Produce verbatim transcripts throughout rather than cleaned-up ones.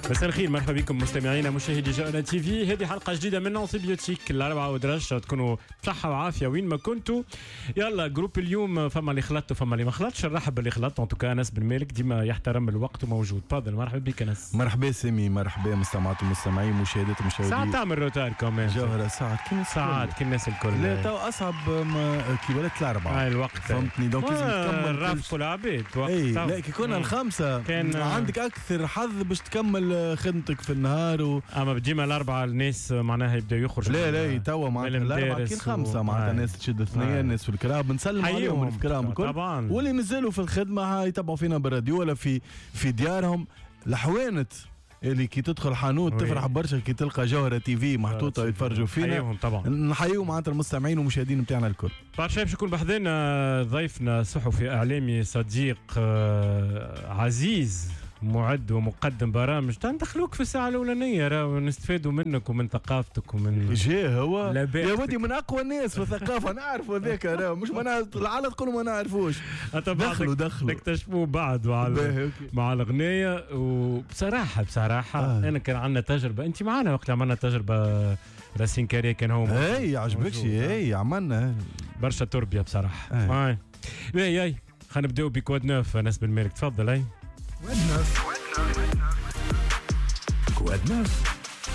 مساء الخير، مرحبا بكم مستمعينا مشاهدي جاءنا تي في. هذه حلقه جديده من انتيبيوتيك الاربعه ودرج، تكونوا بصحه وعافيه وين ما كنتوا. يلا جروب اليوم، فما اللي خلط وفما اللي ما خلطش. نرحب باللي خلط، ان توكا انس بن مالك ديما يحترم الوقت وموجود. تفضل. مرحبا بك انس. مرحبا سامي، مرحبا مستمعات ومستمعين مشاهدات ومشاهدين. ساعه تعمل روتار كمان جوهره ساعات كي ساعات كي الناس الكل. لا تو اصعب كي ولات الاربعه. هاي الوقت فهمتني، دونك لازم تكمل رافقوا العباد وقت. اي لا كي كنا الخمسه كان عندك اكثر حظ باش تكمل خدمتك في النهار و... اما ديما الاربعه الناس معناها يبداو يخرجوا. لا لا توا معناتها الاربعه كي الخمسه معناتها الناس تشد اثنين، الناس في الكراب نسلم عليهم الكرام الكل طبعا، واللي نزلوا في الخدمه يتبعوا فينا بالراديو ولا في في ديارهم. الحوانت اللي كي تدخل حانوت وي. تفرح برشا كي تلقى جوهرة تي في محطوطه ويتفرجوا فينا. نحييهم طبعا، نحييهم معناتها المستمعين والمشاهدين نتاعنا الكل. بعد باش يكون بحذنا ضيفنا صحفي اعلامي صديق عزيز، معد ومقدم برامج. ندخلوك في الساعه الاولانيه راهو نستفادوا منك ومن ثقافتك ومن جا هو يا ودي من اقوى الناس في الثقافه. نعرفوا ذاك راهو مش ما العالم تقولوا ما نعرفوش. دخلوا دخلوا نكتشفوا بعض مع مع الاغنيه. وبصراحه بصراحه آه. انا كان عندنا تجربه، انت معنا وقت عملنا تجربه راسين كاريه كان هو اي عجبكش. اي عملنا برشا تربيه بصراحه. اي اي اي خلينا نبداو بكواد نوف. ناس بن مالك تفضل. اي كواد نوف كواد نوف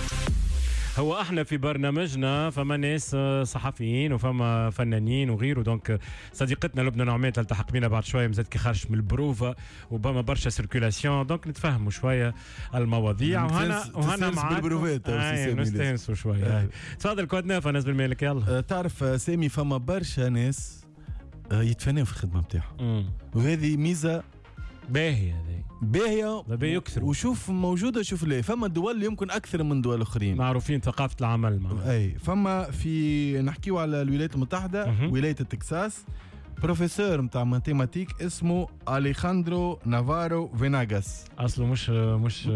هو احنا في برنامجنا فما ناس صحفيين وفما فنانين وغيره. دونك صديقتنا لبنى نعمان تلتحق بينا بعد شويه، مازالت كي خرجت من البروفا وبما برشا سيركيلاسيون، دونك نتفاهموا شويه المواضيع. وهنا وهنا معاك نستانسوا شويه. تفضل كواد نوف. ناس بالمالك. يلا. تعرف سامي فما برشا ناس يتفنوا في الخدمه نتاعهم، وهذه ميزه باهية هذه باهية يكثروا. وشوف موجودة. شوف ليه فما دول يمكن أكثر من دول أخرين معروفين ثقافة العمل معنا. أي فما في نحكيو على الولايات المتحدة. م- ولاية تكساس بروفيسور متاع ماتيماتيك اسمه أليخاندرو نافارو فيناغاس. أصله مش مش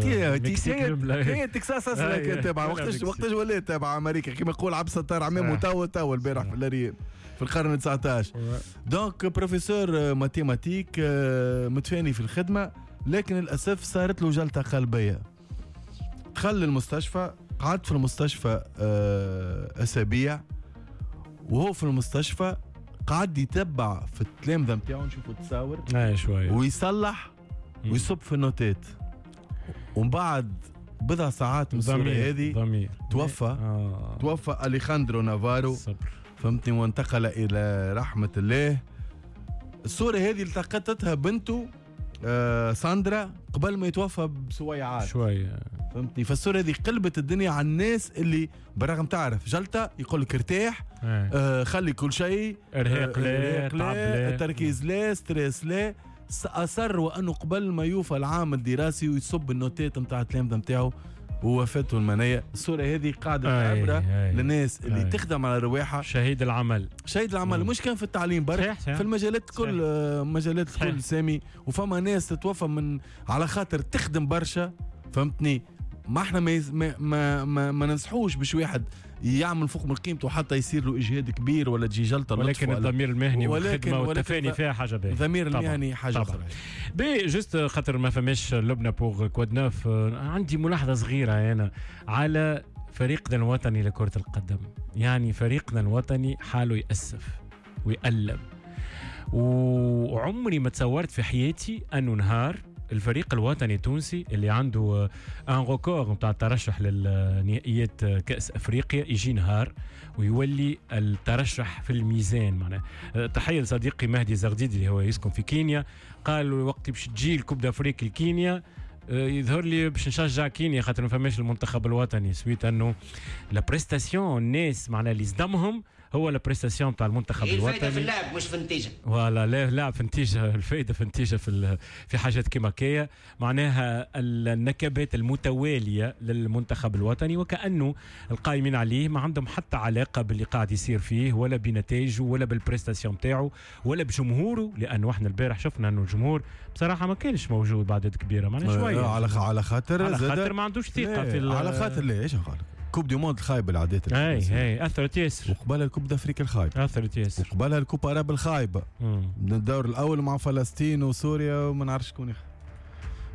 هي تكساس أصلا كانت تابعة وقتاش وقتاش ولات تابعة أمريكا كما يقول عبد الستار عمامه تو تو البارح في الريال في القرن التاسع عشر. دونك بروفيسور ماتيماتيك متفاني في الخدمة، لكن للأسف صارت له جلطة قلبية. دخل المستشفى، قعد في المستشفى أسابيع، وهو في المستشفى قعد يتبع في التلامذة نتاعو، نشوفوا تصاور اي شوية ويصلح ويصب في النوتات. ومن بعد بضع ساعات من الصورة هذه توفى. آه. توفى أليخاندرو نافارو صبر. فهمتني، وانتقل إلى رحمة الله. الصورة هذه التقطتها بنته آه ساندرا قبل ما يتوفى بسويعات شوية. فهمتني، فالصورة هذه قلبت الدنيا على الناس اللي برغم تعرف جلطة يقول لك ارتاح، آه خلي كل شيء ارهاق آه لا، تركيز لا، ستريس لا. أصر وأنه قبل ما يوفى العام الدراسي ويصب النوتات متاع التلامذة متاعه ووفاته المنية. الصورة هذه قاعدة عبرة للناس اللي أي. تخدم على رواحها. شهيد العمل شهيد العمل. مم. مش كان في التعليم برك، في المجالات كل مجالات كل سامي. وفما ناس تتوفى من على خاطر تخدم برشا. فهمتني، ما احنا ما ما ما, ما ننصحوش باش واحد يعمل فوق من قيمته حتى يصير له اجهاد كبير ولا تجي جلطه. ولكن الضمير المهني والخدمه والتفاني فيها حاجه باهيه. الضمير المهني حاجه اخرى. بي جوست خاطر ما فماش لبنى بوغ كواد نوف، عندي ملاحظه صغيره هنا على فريقنا الوطني لكره القدم. يعني فريقنا الوطني حاله يأسف ويألم، وعمري ما تصورت في حياتي انه نهار الفريق الوطني التونسي اللي عنده ان ريكورد نتاع الترشح للنهائيات كأس افريقيا يجي نهار ويولي الترشح في الميزان. معناه تحيه لصديقي مهدي زغديدي اللي هو يسكن في كينيا، قال وقت باش تجي الكوب دافريقيا لكينيا يظهر لي باش نشجع كينيا خاطر ما فماش المنتخب الوطني. سويت انه لا بريستاسيون الناس معناها اللي صدمهم هو لا بريستاسيون تاع المنتخب الوطني. الفائده في اللعب مش في النتيجه. ولا لا لا في النتيجه، الفائده في النتيجه في في حاجات كيما كيا. معناها النكبات المتواليه للمنتخب الوطني وكانه القائمين عليه ما عندهم حتى علاقه باللي قاعد يصير فيه ولا بنتائجه ولا بالبريستاسيون تاعه ولا بجمهوره. لانه احنا البارح شفنا انه الجمهور بصراحه ما كانش موجود بعدد كبيره. معناها شويه على على خاطر على خاطر ما عندوش ثقه في على خاطر ليش نقول كوب دي موند الخايبه اللي عدت. اي اي اثرت ياسر. وقبلها الكوب دافريقيا الخايبه اثرت ياسر. وقبلها الكوب اراب الخايبه من الدور الاول مع فلسطين وسوريا وما نعرفش شكون.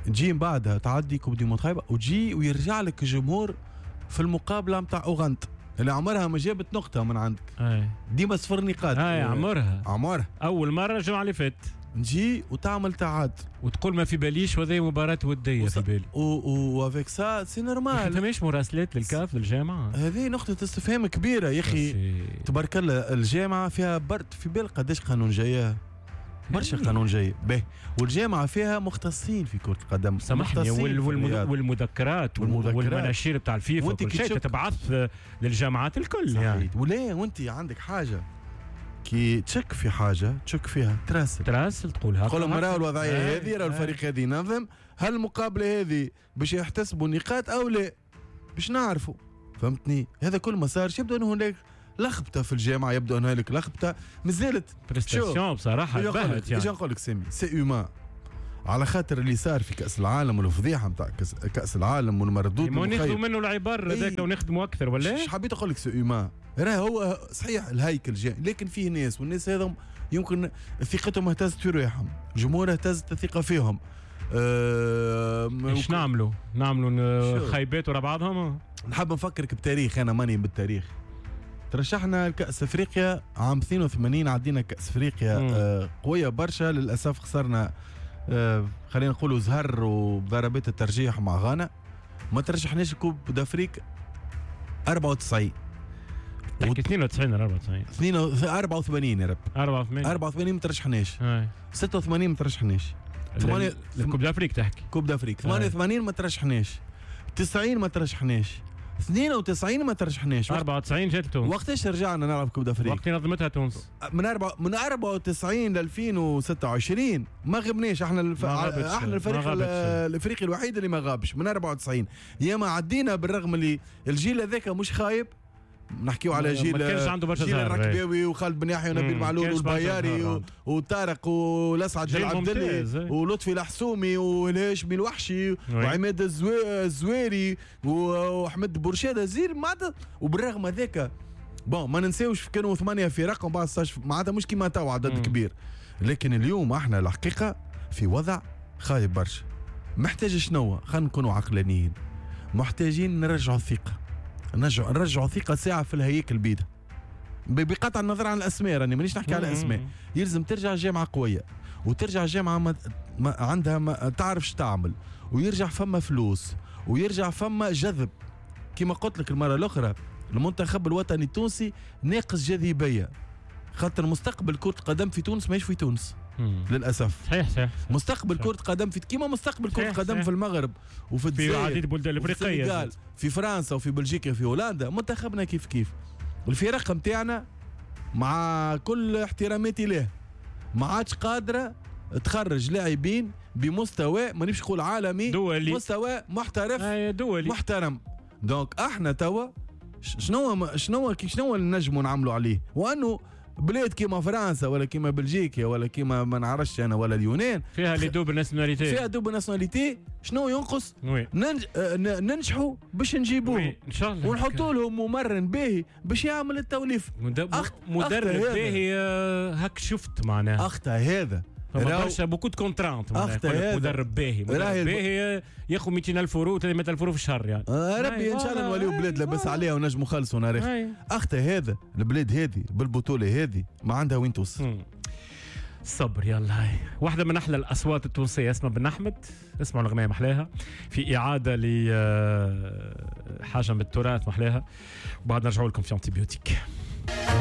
تجي بعدها تعدي كوب دي موند خايبه وتجي ويرجع لك الجمهور في المقابله نتاع اوغندا اللي عمرها ما جابت نقطه من عندك. اي ديما صفر نقاط. اي عمرها عمرها اول مره الجمعه اللي فات نجي وتعمل تعادل وتقول ما في باليش وهذه مباراه وديه وص... في بالي وافيك سا سي نورمال. انت ماهيش مراسلات للكاف للجامعه؟ هذه نقطه استفهام كبيره يا اخي. تبارك الله الجامعه فيها برد في بال قداش قانون جايه برشا قانون جاي به، والجامعه فيها مختصين في كره القدم سامحني وال والمد... والمذكرات والمناشير بتاع الفيفا وكل شيء تتبعث للجامعات الكل صحيح. يعني ولا وانت عندك حاجه كي تشك في حاجه تشك فيها تراسل تراسل تقولها تقول لهم راهو الوضعيه هذه راهو الفريق هذه ينظم، هل المقابله هذه باش يحتسبوا نقاط او لا باش نعرفوا. فهمتني؟ هذا كل ما صار يبدو انه هناك لخبطه في الجامعه، يبدو ان هنالك لخبطه مازالت بريستاسيون بصراحه بهت. يعني نقول لك سامي سي اومان على خاطر اللي صار في كاس العالم والفضيحه نتاع كاس, كأس العالم والمردود ما ناخذوا منه العبار هذاك ونخدموا اكثر ولا ايش حبيت اقول لك سي اومان راه هو صحيح الهيكل جاي لكن فيه ناس والناس هذم يمكن ثقتهم اهتزت في روحهم، الجمهور اهتزت الثقه فيهم. أه ايش نعملوا؟ نعملوا خايبات ورا بعضهم. نحب نفكرك بتاريخ، انا ماني بالتاريخ. ترشحنا لكأس افريقيا عام اثنين وثمانين، عدينا كأس افريقيا آه قويه برشا، للاسف خسرنا آه خلينا نقولوا زهر وضربات الترجيح مع غانا. ما ترشحناش كوب دافريك أربعة وتسعين تحكي اثنين وتسعين ولا أربعة وتسعين؟ اثنين أربعة وثمانين يا رب. أربعة وثمانين أربعة وثمانين ما ترشحناش. ستة وثمانين ما ترشحناش. ثمانية كوب دافريك تحكي كوب دافريك ثمانية وثمانين ما ترشحناش. تسعين ما ترشحناش. اثنين وتسعين ما ترشحناش. أربعة وتسعين جات تونس. وقتاش رجعنا نلعب كوب دافريك؟ وقت نظمتها تونس. من أربعة من أربعة وتسعين ل ألفين وستة وعشرين ما غبناش. احنا الف... احنا الفريق الافريقي الوحيد اللي ما غابش من أربعة وتسعين. ياما عدينا بالرغم اللي الجيل هذاك مش خايب. نحكيو على جيل جيل الركباوي وخالد بن يحيى ونبيل معلول والبياري وطارق والاسعد جل عبد الله ولطفي الحسومي والهاشمي الوحشي وعماد الزويري واحمد بورشاده زير معناتها. وبالرغم هذاك بون ما ننساوش كانوا ثمانيه فرق وبعد معناتها مش كيما تو عدد كبير، لكن اليوم احنا الحقيقه في وضع خايب برشا. محتاج شنو؟ خلينا نكونوا عقلانيين، محتاجين نرجعوا الثقه، نرجع نرجعوا ثقة ساعة في الهياكل البيضاء بقطع النظر عن الأسماء. راني مانيش نحكي على أسماء. يلزم ترجع جامعة قوية وترجع جامعة ما ما عندها ما تعرفش تعمل، ويرجع فما فلوس ويرجع فما جذب. كما قلت لك المرة الأخرى المنتخب الوطني التونسي ناقص جاذبية، خاطر مستقبل كرة القدم في تونس ماهيش في تونس للاسف. صحيح صحيح. مستقبل كرة قدم في كيما مستقبل كرة قدم في المغرب وفي الجزائر في عديد البلدان الافريقيه، في فرنسا وفي بلجيكا وفي هولندا. منتخبنا كيف كيف. الفرق نتاعنا مع كل احتراماتي له ما عادش قادره تخرج لاعبين بمستوى مانيش نقول عالمي، دولي، مستوى محترف دولي محترم. دونك احنا توا شنو شنو شنو اللي نجموا نعملوا عليه؟ وانه بلاد كيما فرنسا ولا كيما بلجيكا ولا كيما ما نعرفش انا ولا اليونان فيها لي دوبل ناسيوناليتي، فيها دوبل ناسيوناليتي. شنو ينقص؟ ننج... ننجحوا باش نجيبوه ان شاء الله ونحطوا لهم ممرن باهي باش يعمل التوليف. أخت... مدرب باهي هاك شفت معناها اخطا هذا برشا بوكو دو كونترانت مدرب باهي مدرب باهي ياخذ مئتين ألف يورو ثلاثمئة ألف يورو في الشهر يعني. آه ربي ان شاء الله نوليو بلاد لاباس عليها ونجموا خلصوا ناريخ. اخطا هذا البلاد هذه بالبطوله هذه ما عندها وين توصل. صبر يلا. هاي واحدة من أحلى الأصوات التونسية اسمها بن أحمد، اسمعوا الأغنية محلاها في إعادة لحاجة من التراث محلاها، وبعد نرجعوا لكم في أنتيبيوتيك.